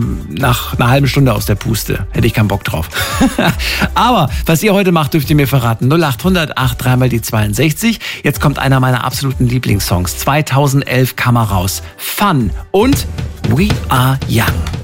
nach einer halben Stunde aus der Puste. Hätte ich keinen Bock drauf. Aber was ihr heute macht, dürft ihr mir verraten. 0800 83 mal die 62. Jetzt kommt einer meiner absoluten Lieblingssongs. 2011 kam er raus. Fun und We Are Young.